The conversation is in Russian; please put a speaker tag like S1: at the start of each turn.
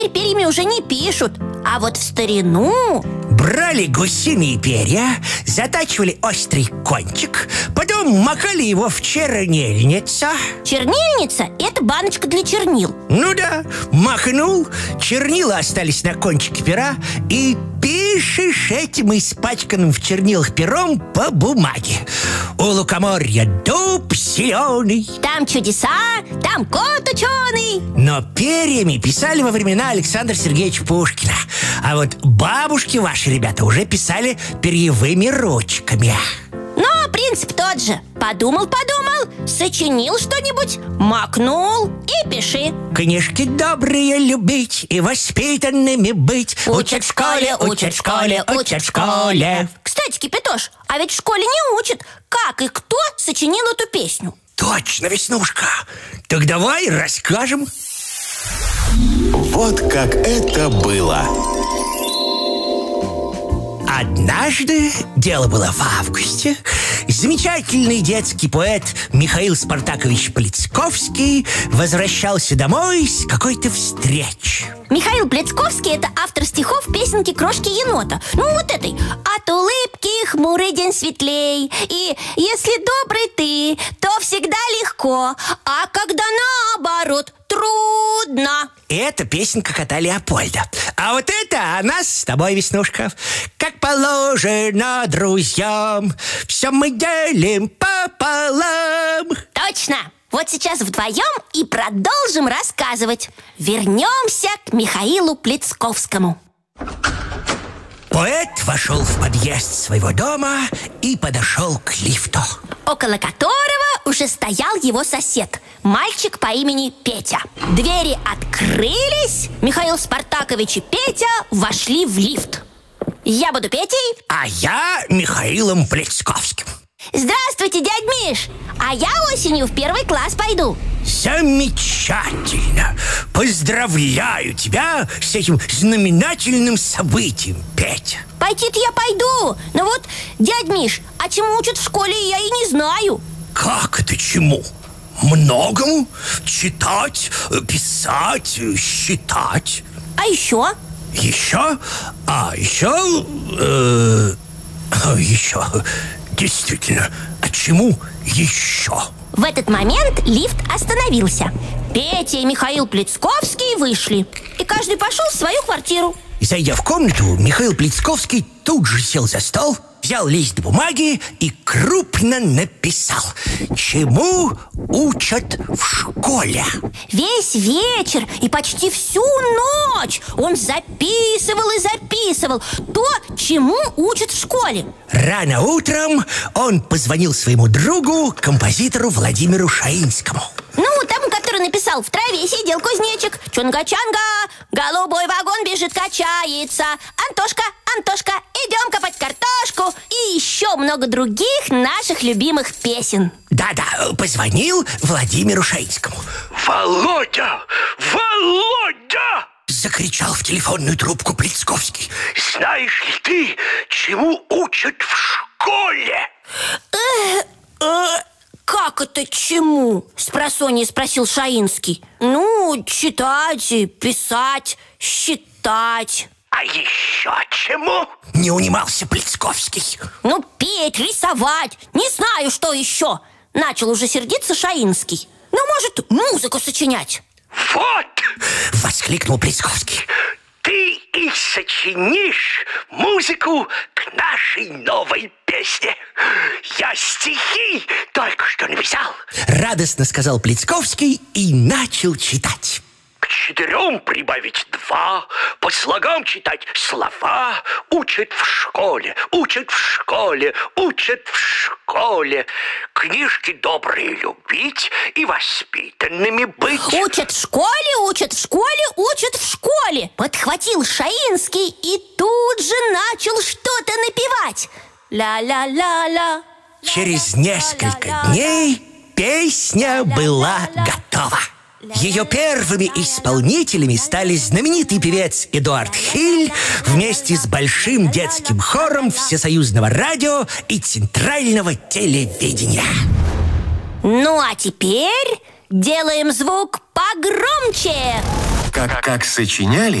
S1: перьями уже не пишут. А вот в старину...
S2: Брали гусиные перья, затачивали острый кончик, потом макали его в чернильницу.
S1: Чернильница – это баночка для чернил.
S2: Ну да, макнул, чернила остались на кончике пера, и пишешь этим испачканным в чернилах пером по бумаге. У лукоморья дуб зеленый.
S1: Там чудеса, там кот ученый.
S2: Но перьями писали во времена Александра Сергеевича Пушкина. А вот бабушки ваши, ребята, уже писали перьевыми ручками.
S1: Но принцип тот же. Подумал, сочинил что-нибудь, макнул и пиши.
S2: Книжки добрые любить и воспитанными быть.
S1: Учат в школе, учат в школе, учат в школе. Кстати, Кипятош, а ведь в школе не учат, как и кто сочинил эту песню.
S2: Точно, Веснушка. Так давай расскажем.
S3: Вот как это было.
S2: Однажды, дело было в августе, замечательный детский поэт Михаил Спартакович Плецковский возвращался домой с какой-то встречи.
S1: Михаил Плецковский – это автор стихов песенки «Крошки енота». Ну, вот этой. «От улыбки хмурый день светлей, и если добрый ты, то всегда легко, а когда наоборот, трудно».
S2: Это песенка кота Леопольда. А вот это о нас с тобой, Веснушка. Как положено друзьям, все мы делим пополам.
S1: Точно! Вот сейчас вдвоем и продолжим рассказывать. Вернемся к Михаилу Плецковскому.
S2: Поэт вошел в подъезд своего дома и подошел к лифту,
S1: около которого уже стоял его сосед, мальчик по имени Петя. Двери открылись, Михаил Спартакович и Петя вошли в лифт. Я буду Петей.
S2: А я Михаилом Плецковским.
S1: Здравствуйте, дядь Миш. А я осенью в 1 класс пойду.
S2: Замечательно. Поздравляю тебя с этим знаменательным событием, Петя.
S1: Пойти-то я пойду. Но вот, дядь Миш, а чему учат в школе, я и не знаю.
S2: Как это чему? Многому. Читать, писать, считать.
S1: А еще?
S2: Еще? Еще. Действительно, а чему еще?
S1: В этот момент лифт остановился. Петя и Михаил Плецковский вышли, и каждый пошел в свою квартиру.
S2: И, зайдя в комнату, Михаил Плецковский тут же сел за стол, взял лист бумаги и крупно написал: чему учат в школе.
S1: Весь вечер и почти всю ночь он записывал и записывал то, чему учат в школе.
S2: Рано утром он позвонил своему другу, композитору Владимиру Шаинскому.
S1: Ну, тому, который написал: в траве сидел кузнечик, чунга-чанга, голубой вагон бежит, качается, Антошка, Антошка, идем копать картошку, и еще много других наших любимых песен.
S2: Да-да, позвонил Владимиру Шаинскому.
S4: Володя! Володя!
S2: Закричал в телефонную трубку Плецковский.
S4: Знаешь ли ты, чему учат в школе?
S1: Как это чему? Спросонья спросил Шаинский. Ну, читать, писать, считать.
S4: А еще чему?
S2: Не унимался Плецковский.
S1: Ну, петь, рисовать, не знаю, что еще. Начал уже сердиться Шаинский. Ну, может, музыку сочинять.
S4: Вот!
S2: Воскликнул Плецковский.
S4: Ты и сочинишь музыку к нашей новой песне. Я стихи только что написал.
S2: Радостно сказал Плецковский и начал читать.
S4: К 4 прибавить 2, по слогам читать слова. Учат в школе, учат в школе, учат в школе. Книжки добрые любить и воспитанными быть.
S1: Учат в школе, учат в школе, учат в школе. Подхватил Шаинский и тут же начал что-то напевать. Ля-ля-ля-ля.
S2: Через несколько дней песня была готова. Ее первыми исполнителями стали знаменитый певец Эдуард Хиль вместе с большим детским хором Всесоюзного радио и Центрального телевидения.
S1: Ну а теперь делаем звук погромче.
S3: Как сочиняли